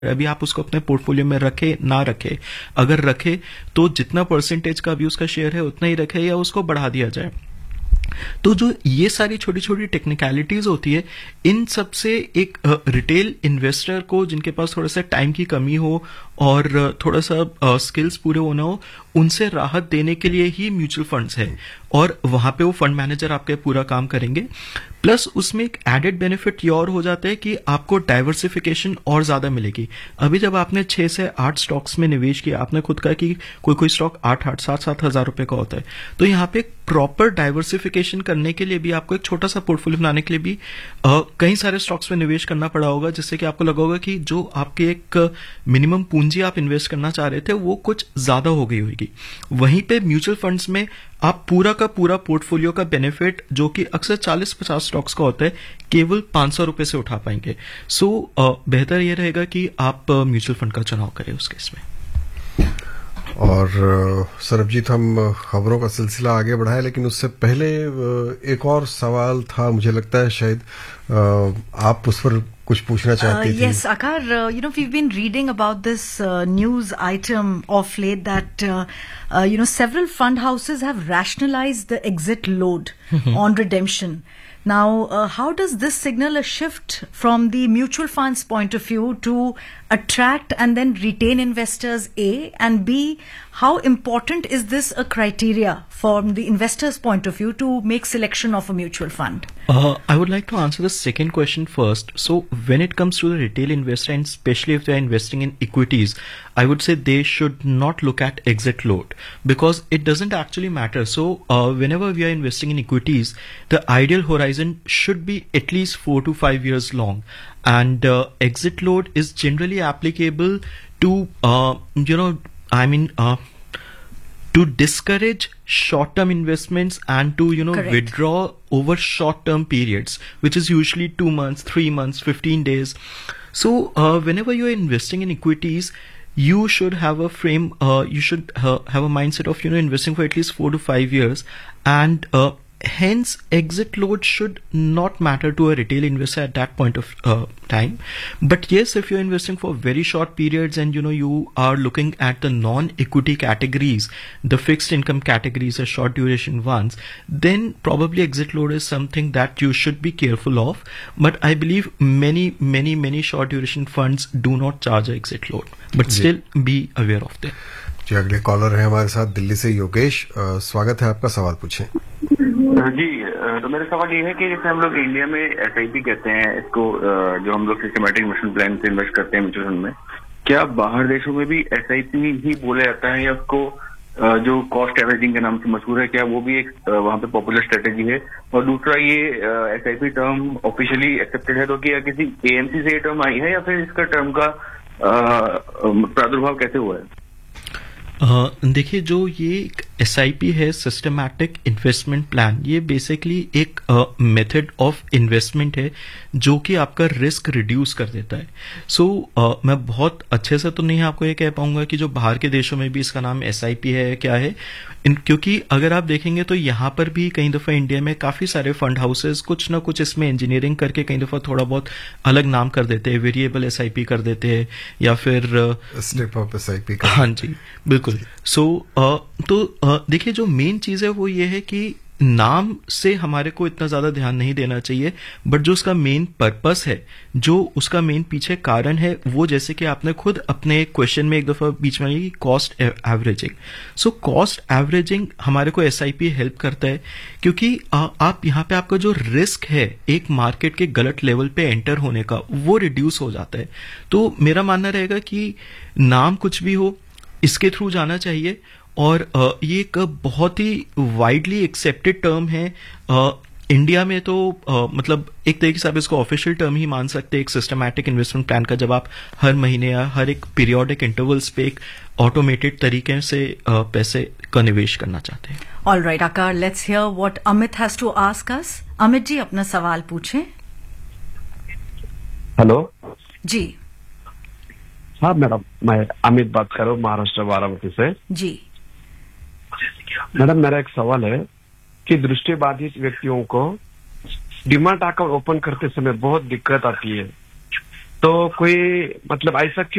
अभी आप उसको अपने पोर्टफोलियो में रखे ना रखे, अगर रखे तो जितना परसेंटेज का अभी उसका शेयर है उतना ही रखे या उसको बढ़ा दिया जाए। तो जो ये सारी छोटी छोटी टेक्निकलिटीज होती है, इन सब से एक रिटेल इन्वेस्टर को जिनके पास थोड़ा सा टाइम की कमी हो और थोड़ा सा स्किल्स पूरे होना हो, उनसे राहत देने के लिए ही म्यूचुअल फंड्स है और वहां पे वो फंड मैनेजर आपके पूरा काम करेंगे। प्लस उसमें एक एडेड बेनिफिट ये और हो जाता है कि आपको डाइवर्सिफिकेशन और ज्यादा मिलेगी। अभी जब आपने 6 से 8 स्टॉक्स में निवेश किया, आपने खुद कहा कि कोई कोई स्टॉक 8-8 7-7 हजार रुपए का होता है, तो यहाँ पे प्रॉपर डाइवर्सिफिकेशन करने के लिए भी आपको एक छोटा सा पोर्टफोलियो बनाने के लिए भी कई सारे स्टॉक्स में निवेश करना पड़ा होगा, जिससे कि आपको लगा होगा कि जो आपके एक मिनिमम पूंजी आप इन्वेस्ट करना चाह रहे थे वो कुछ ज्यादा हो गई होगी। वहीं पे म्यूचुअल फंड्स में आप पूरा का पूरा पोर्टफोलियो का बेनिफिट, जो कि अक्सर 40-50 स्टॉक्स का होता है, केवल 500 रुपए से उठा पाएंगे। सो बेहतर यह रहेगा कि आप म्यूचुअल फंड का चुनाव करें उस केस में। और सरबजीत, हम खबरों का सिलसिला आगे बढ़ाए, लेकिन उससे पहले एक और सवाल था, मुझे लगता है शायद आप उस पर कुछ पूछना चाहती थी। Yes, Akar, we've been reading about this news item of late that, several fund houses have rationalized the exit load on redemption. Now, how does this signal a shift from the mutual funds point of view to attract and then retain investors, A, and B, how important is this a criteria from the investor's point of view to make selection of a mutual fund? I would like to answer the second question first. So when it comes to the retail investor, and especially if they are investing in equities, I would say they should not look at exit load, because it doesn't actually matter. So whenever we are investing in equities, the ideal horizon should be at least 4 to 5 years long, and exit load is generally applicable to to discourage short-term investments and to Correct. withdraw over short-term periods, which is usually 2 months, 3 months, 15 days. So whenever you are investing in equities, you should have a frame, you should have a mindset of investing for at least 4 to 5 years, and hence exit load should not matter to a retail investor at that point of time. But yes, if you're investing for very short periods and you are looking at the non-equity categories, the fixed income categories or short duration ones, then probably exit load is something that you should be careful of. But I believe many short duration funds do not charge exit load, but still be aware of them. जी, अगले collar है हमारे साथ दिल्ली से योगेश। स्वागत है आपका, सवाल पूछें। जी, तो मेरा सवाल ये है कि जैसे हम लोग इंडिया में SIP कहते हैं इसको, जो हम लोग सिस्टमैटिक इन्वेस्टमेंट प्लान से इन्वेस्ट करते हैं म्यूचुअल फंड में, क्या बाहर देशों में भी SIP ही बोला जाता है या उसको जो कॉस्ट एवरेजिंग के नाम से मशहूर है, क्या वो भी एक वहाँ पे पॉपुलर स्ट्रेटेजी है? और दूसरा, ये SIP टर्म ऑफिशियली एक्सेप्टेड है तो क्या किसी AMC से ये टर्म आई है या फिर इसका टर्म का प्रादुर्भाव कैसे हुआ है? देखिए, जो ये SIP है, सिस्टमैटिक इन्वेस्टमेंट प्लान, ये बेसिकली एक मेथड ऑफ इन्वेस्टमेंट है जो कि आपका रिस्क रिड्यूस कर देता है। सो मैं बहुत अच्छे से तो नहीं आपको ये कह पाऊंगा कि जो बाहर के देशों में भी इसका नाम SIP है क्या है, क्योंकि अगर आप देखेंगे तो यहाँ पर भी कई दफा इंडिया में काफी सारे फंड हाउसेस कुछ ना कुछ इसमें इंजीनियरिंग करके कई दफा थोड़ा बहुत अलग नाम कर देते हैं, वेरिएबल SIP कर देते हैं या फिर स्टेप अप SIP। हाँ जी, बिल्कुल। सो तो देखिए, जो मेन चीज है वो ये है कि नाम से हमारे को इतना ज्यादा ध्यान नहीं देना चाहिए, बट जो उसका मेन पर्पस है, जो उसका मेन पीछे कारण है, वो जैसे कि आपने खुद अपने क्वेश्चन में एक दफा बीच में आई, cost averaging. So cost averaging हमारे को SIP हेल्प करता है, क्योंकि आप यहाँ पे आपका जो रिस्क है एक मार्केट के गलत लेवल पे एंटर होने का, वो रिड्यूस हो जाता है। तो मेरा मानना रहेगा कि नाम कुछ भी हो, इसके थ्रू जाना चाहिए। और ये एक बहुत ही वाइडली एक्सेप्टेड टर्म है इंडिया में, तो मतलब एक तरीके से आप इसको ऑफिशियल टर्म ही मान सकते हैं एक सिस्टमैटिक इन्वेस्टमेंट प्लान का, जब आप हर महीने या हर एक पीरियोडिक इंटरवल्स पे एक ऑटोमेटेड तरीके से पैसे का निवेश करना चाहते हैं। All right, Akar, let's hear what Amit has to ask us. Amit जी, अपना सवाल पूछें। हेलो जी। हाँ मैडम, मैं अमित बात कर रहा हूँ, महाराष्ट्र बारामती से। जी मैडम, मेरा एक सवाल है कि दृष्टिबाधित व्यक्तियों को डिमैट अकाउंट ओपन करते समय बहुत दिक्कत आती है। तो कोई मतलब ऐसा